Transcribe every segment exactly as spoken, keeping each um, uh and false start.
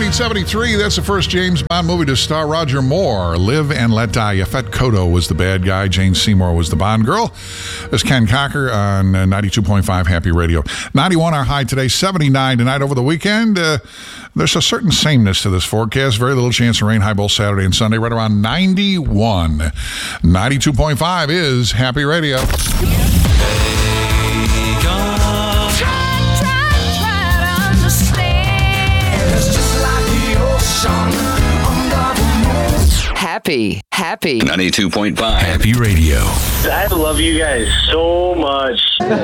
nineteen seventy-three, that's the first James Bond movie to star Roger Moore. Live and Let Die. Yafet Kodo was the bad guy. Jane Seymour was the Bond girl. This is Ken Cocker on uh, ninety-two point five Happy Radio. ninety-one our high today, seventy-nine tonight over the weekend. Uh, there's a certain sameness to this forecast. Very little chance of rain. High both Saturday and Sunday, right around ninety-one. ninety-two point five is Happy Radio. Happy, happy. ninety-two point five Happy Radio. I love you guys so much.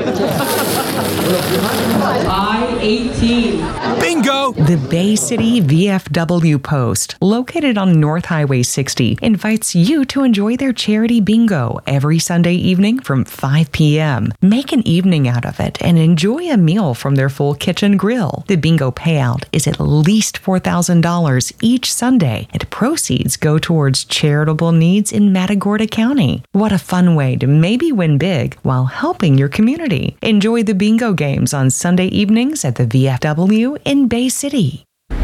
I eighteen. Bingo! The Bay City V F W Post, located on North Highway sixty, invites you to enjoy their charity bingo every Sunday evening from five p.m. Make an evening out of it and enjoy a meal from their full kitchen grill. The bingo payout is at least four thousand dollars each Sunday, and proceeds go towards charitable needs in Matagorda County. What a fun way to maybe win big while helping your community. Enjoy the bingo games on Sunday evenings at the V F W in Bay City.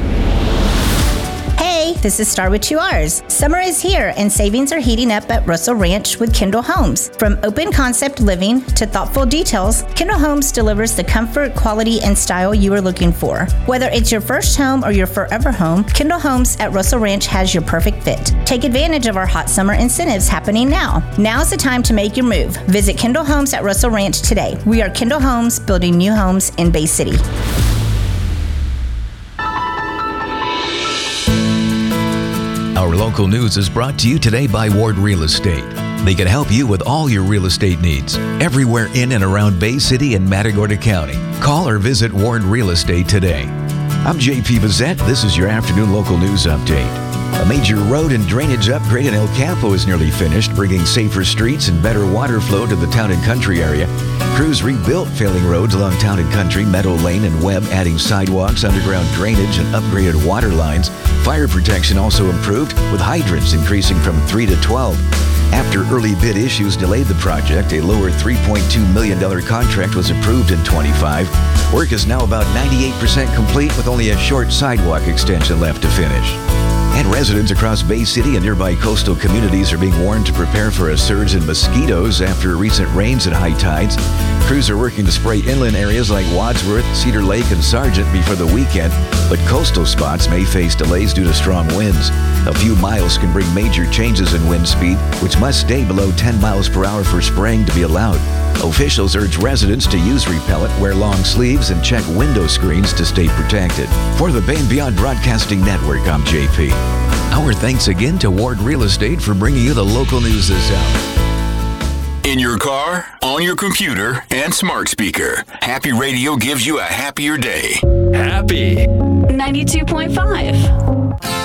Hey, this is Star with two R's. Summer is here and savings are heating up at Russell Ranch with Kendall Homes. From open concept living to thoughtful details, Kendall Homes delivers the comfort, quality, and style you are looking for. Whether it's your first home or your forever home, Kendall Homes at Russell Ranch has your perfect fit. Take advantage of our hot summer incentives happening now. Now's the time to make your move. Visit Kendall Homes at Russell Ranch today. We are Kendall Homes, building new homes in Bay City. Our local news is brought to you today by Ward Real Estate. They can help you with all your real estate needs, everywhere in and around Bay City and Matagorda County. Call or visit Ward Real Estate today. I'm J P Bazette. This is your afternoon local news update. A major road and drainage upgrade in El Campo is nearly finished, bringing safer streets and better water flow to the town and country area. Crews rebuilt failing roads along Town and Country, Meadow Lane, and Webb, adding sidewalks, underground drainage, and upgraded water lines. Fire protection also improved, with hydrants increasing from three to twelve. After early bid issues delayed the project, a lower three point two million dollars contract was approved in twenty-five. Work is now about ninety-eight percent complete, with only a short sidewalk extension left to finish. And residents across Bay City and nearby coastal communities are being warned to prepare for a surge in mosquitoes after recent rains and high tides. Crews are working to spray inland areas like Wadsworth, Cedar Lake, and Sargent before the weekend, but coastal spots may face delays due to strong winds. A few miles can bring major changes in wind speed, which must stay below ten miles per hour for spraying to be allowed. Officials urge residents to use repellent, wear long sleeves, and check window screens to stay protected. For the Bay and Beyond Broadcasting Network, I'm J P. Our thanks again to Ward Real Estate for bringing you the local news this hour. In your car, on your computer, and smart speaker, Happy Radio gives you a happier day. Happy. ninety-two point five